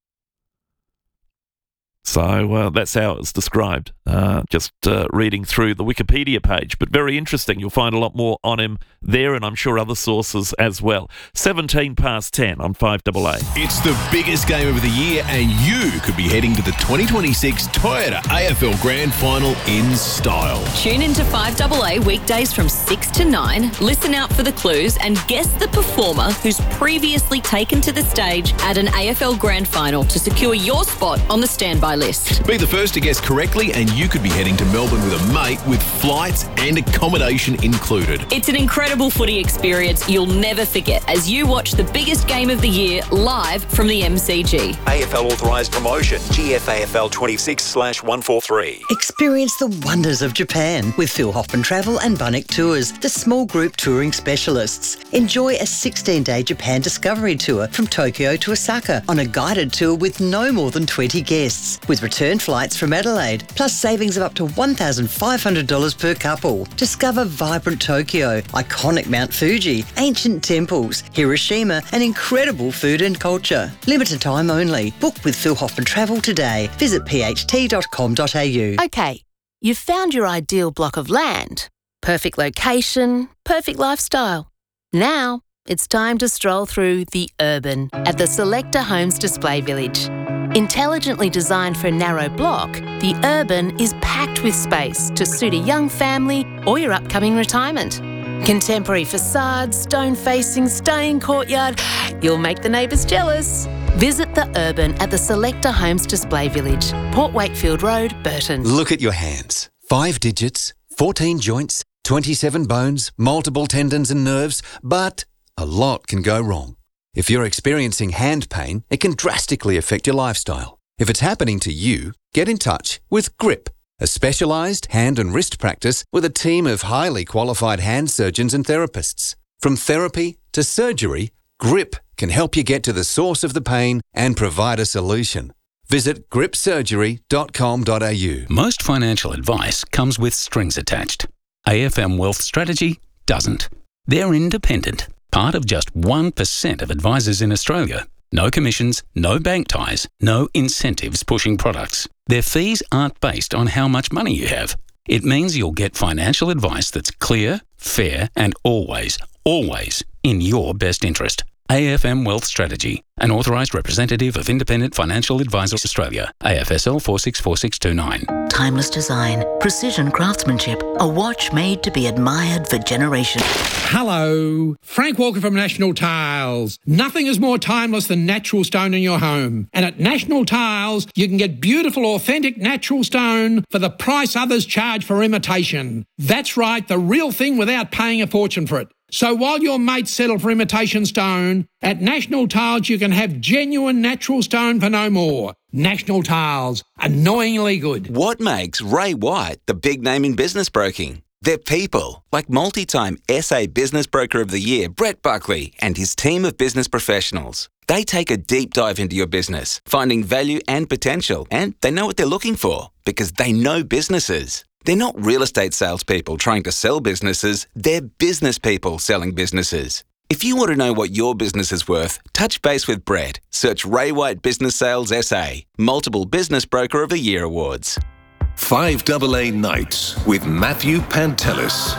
So that's how it was described, just reading through the Wikipedia page. But very interesting. You'll find a lot more on him there, and I'm sure other sources as well. 17 past 10 on 5AA.
It's the biggest game of the year, and you could be heading to the 2026 Toyota AFL Grand Final in style.
Tune into 5AA weekdays from 6 to 9, listen out for the clues, and guess the performer who's previously taken to the stage at an AFL Grand Final to secure your spot on the standby list.
Be the first to guess correctly, and you could be heading to Melbourne with a mate with flights and accommodation included.
It's an incredible footy experience you'll never forget as you watch the biggest game of the year live from the MCG.
AFL authorised promotion, GFAFL 26/143.
Experience the wonders of Japan with Phil Hoffman Travel and Bunnik Tours, the small group touring specialists. Enjoy a 16-day Japan discovery tour from Tokyo to Osaka on a guided tour with no more than 20 guests, with return flights from Adelaide, plus savings of up to $1,500 per couple. Discover vibrant Tokyo, iconic Mount Fuji, ancient temples, Hiroshima, and incredible food and culture. Limited time only. Book with Phil Hoffman Travel today. Visit pht.com.au.
Okay, you've found your ideal block of land. Perfect location, perfect lifestyle. Now, it's time to stroll through the Urban at the Selector Homes Display Village. Intelligently designed for a narrow block, the Urban is packed with space to suit a young family or your upcoming retirement. Contemporary facades, stone-facing, stunning courtyard. You'll make the neighbours jealous. Visit the Urban at the Selector Homes Display Village, Port Wakefield Road, Burton.
Look at your hands. 5 digits, 14 joints, 27 bones, multiple tendons and nerves, but a lot can go wrong. If you're experiencing hand pain, it can drastically affect your lifestyle. If it's happening to you, get in touch with GRIP, a specialised hand and wrist practice with a team of highly qualified hand surgeons and therapists. From therapy to surgery, GRIP can help you get to the source of the pain and provide a solution. Visit gripsurgery.com.au.
Most financial advice comes with strings attached. AFM Wealth Strategy doesn't. They're independent, part of just 1% of advisors in Australia. No commissions, no bank ties, no incentives pushing products. Their fees aren't based on how much money you have. It means you'll get financial advice that's clear, fair, and always in your best interest. AFM Wealth Strategy, an authorised representative of Independent Financial Advisors Australia, AFSL 464629.
Timeless design, precision craftsmanship, a watch made to be admired for generations.
Hello, Frank Walker from National Tiles. Nothing is more timeless than natural stone in your home. And at National Tiles, you can get beautiful, authentic natural stone for the price others charge for imitation. That's right, the real thing without paying a fortune for it. So while your mates settle for imitation stone, at National Tiles you can have genuine natural stone for no more. National Tiles, annoyingly good.
What makes Ray White the big name in business broking? They're people, like multi-time SA Business Broker of the Year, Brett Buckley, and his team of business professionals. They take a deep dive into your business, finding value and potential, and they know what they're looking for because they know businesses. They're not real estate salespeople trying to sell businesses, they're business people selling businesses. If you want to know what your business is worth, touch base with Brett. Search Ray White Business Sales SA, multiple Business Broker of the Year awards.
5AA Nights with Matthew Pantelis.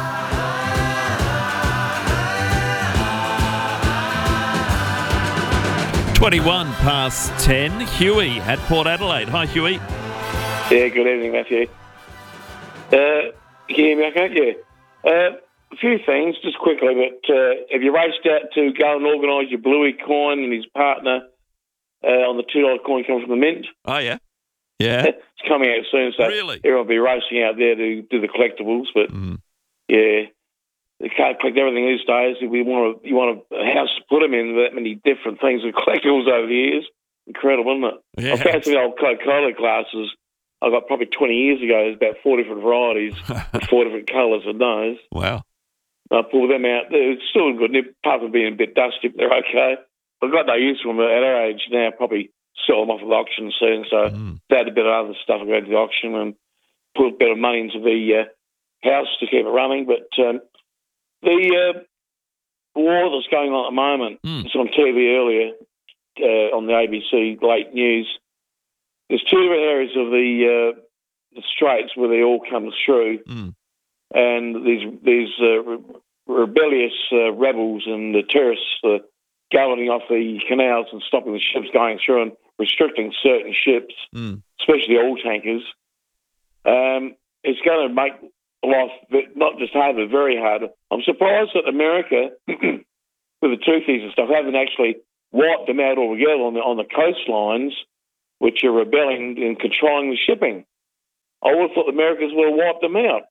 Twenty-one past 10. Huey at Port Adelaide. Hi, Huey.
Yeah, good evening, Matthew. Can you hear me okay? Yeah. A few things, just quickly, but have you raced out to go and organise your Bluey coin and his partner on the $2 coin coming from the Mint?
Oh, yeah. Yeah.
It's coming out soon, so
really?
Everyone will be racing out there to do the collectibles, but yeah, they can't collect everything these days. If you want a house to put them in, that many different things with collectibles over the years. Incredible, isn't it?
Yeah.
I found some old Coca-Cola glasses I got probably 20 years ago. There's about 4 different varieties, 4 different colours of those.
Wow.
I pulled them out. They're still good, apart from being a bit dusty, but they're okay. I've got no use for them at our age now. Probably sell them off at the auction soon. So add a bit of other stuff around the auction and put a bit of money into the house to keep it running. But the war that's going on at the moment. It's on TV earlier on the ABC late news. There's two different areas of the Straits where they all come through, and these rebellious rebels and the terrorists galloning off the canals and stopping the ships going through and restricting certain ships, especially oil tankers. It's going to make life not just hard, but very hard. I'm surprised that America, with the Toothies and stuff, haven't actually wiped them out altogether on the coastlines, which are rebelling and controlling the shipping. I would have thought the Americans would have wiped them out.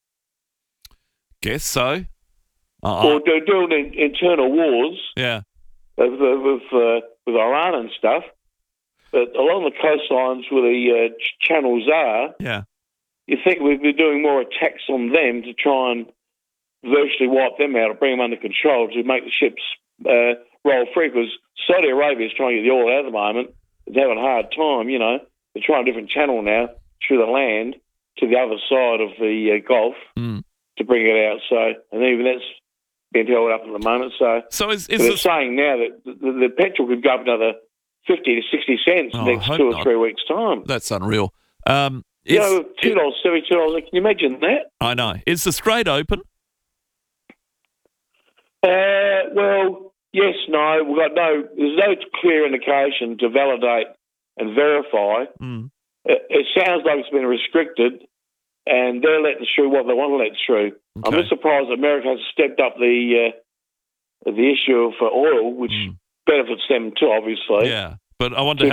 Guess so.
Or they're doing internal wars.
Yeah.
With Iran and stuff. But along the coastlines where the channels are, you think we'd be doing more attacks on them to try and virtually wipe them out or bring them under control to make the ships roll free, because Saudi Arabia is trying to get the oil out at the moment. It's having a hard time, you know. They're trying a different channel now through the land to the other side of the Gulf to bring it out. So, and even that's been held up at the moment. So
is
they're saying now that the petrol could go up another 50 to 60 cents next 2 or 3 weeks' time.
That's unreal.
$2, $72. Can you imagine that?
I know. Is the Strait open?
Well, yes, no. There's no clear indication to validate and verify. It sounds like it's been restricted, and they're letting through what they want to let through. Okay. I'm just surprised America has stepped up the issue for oil, which benefits them too, obviously.
Yeah, but I wonder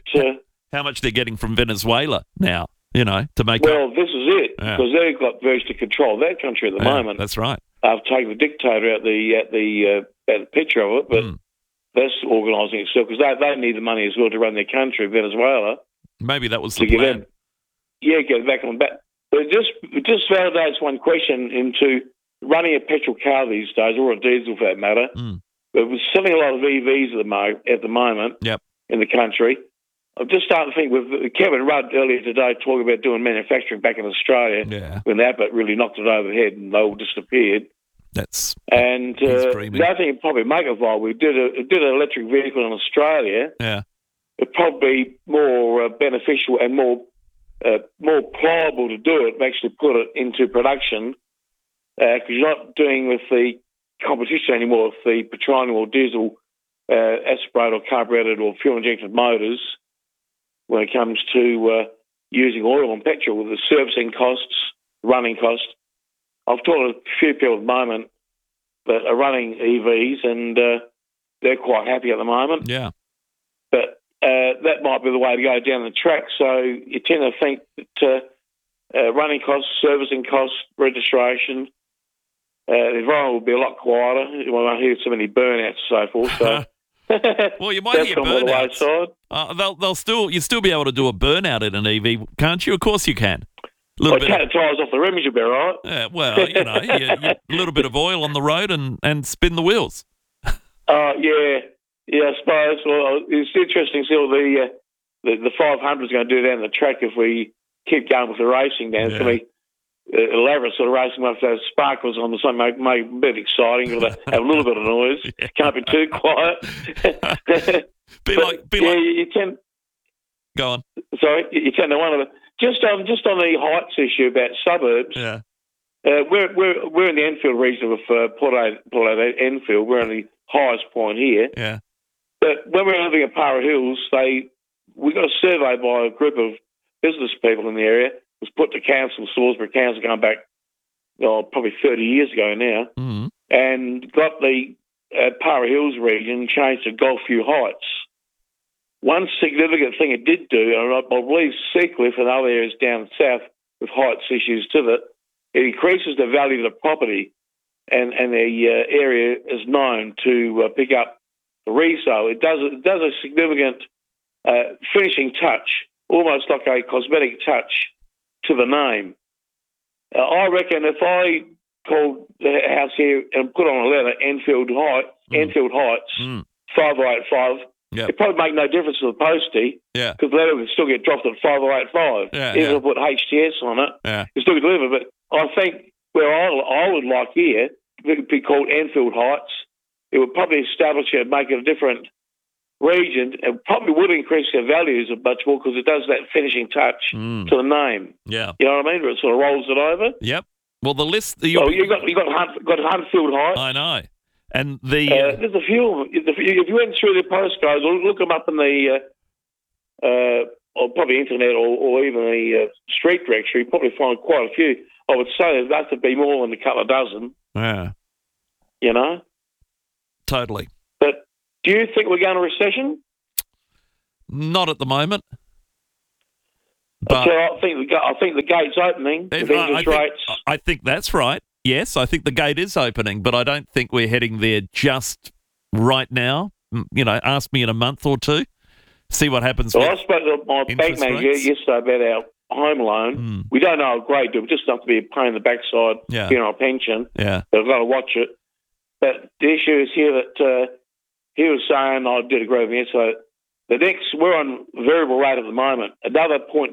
how much they're getting from Venezuela now, you know, to make
Well, this is it, because they've got virtually control of that country at the moment.
That's right.
I've taken the dictator out the picture of it, but that's organising itself, because they need the money as well to run their country, Venezuela.
Maybe that was the plan.
Get back on back. But it just validates one question into running a petrol car these days, or a diesel for that matter. But we're selling a lot of EVs at the moment in the country. I'm just starting to think with Kevin Rudd earlier today talking about doing manufacturing back in Australia when Abbott really knocked it over the head and they all disappeared. And the other thing would probably make it viable, we did an electric vehicle in Australia.
Yeah.
It'd probably be more beneficial and more pliable to do it, actually put it into production, because you're not doing with the competition anymore with the petroleum or diesel aspirated or carburetted or fuel-injected motors when it comes to using oil and petrol, with the servicing costs, running costs. I've talked to a few people at the moment that are running EVs, and they're quite happy at the moment.
Yeah.
But that might be the way to go down the track. So you tend to think that running costs, servicing costs, registration, the environment will be a lot quieter. You won't hear so many burnouts and so forth. So
well, you might hear burnouts. You'll still be able to do a burnout in an EV, can't you? Of course you can.
Cut the tyres off the rims, you'll be all right.
Yeah, well, you know, a little bit of oil on the road and spin the wheels.
Yeah, I suppose. Well, it's interesting to see what the 500 is going to do down the track if we keep going with the racing down. It's going to be elaborate sort of racing with those sparkles on the side, make it a bit exciting. You've got to have a little bit of noise. Can't be too quiet. You tend.
Go on.
Sorry, you tend to one of the just on the heights issue about suburbs.
Yeah.
We're in the Enfield region of Port Adelaide, Enfield. We're on the highest point here.
Yeah.
But when we were living at Para Hills, we got a survey by a group of business people in the area. It was put to council, Salisbury Council, going back probably 30 years ago now, and got the Para Hills region changed to Golfview Heights. One significant thing it did do, and I believe Seacliff and other areas down south with heights issues to it, it increases the value of the property, and the area is known to pick up the resale. It does a significant finishing touch, almost like a cosmetic touch to the name. I reckon if I called the house here and put on a letter Enfield Heights, 5085, it'd probably make no difference to the postie, because the letter would still get dropped at 5085. Even if I put HTS on it, it's still get delivered. But I think where I would like here, it would be called Enfield Heights, it would probably establish it, make it a different region, and probably would increase their values a much more because it does that finishing touch to the name.
Yeah.
You know what I mean? It sort of rolls it over.
Yep. Well, the list...
you got Huntfield Heights.
I know. And the...
there's a few of them. If you went through the postcodes, or look them up in the... or probably internet or even the street directory, you probably find quite a few. I would say there has to be more than a couple of dozen.
Yeah.
You know?
Totally.
But do you think we're going to recession?
Not at the moment. But
so I think the gate's opening with interest rates.
I think that's right. Yes, I think the gate is opening, but I don't think we're heading there just right now. You know, ask me in a month or two. See what happens.
Well, I spoke to my bank manager yesterday about our home loan. We don't know a great deal. We just have to be a pain in the backside being on a pension.
Yeah.
But I've got to watch it. But the issue is here that he was saying, I did agree with him yesterday, we're on variable rate at the moment. Another 0.2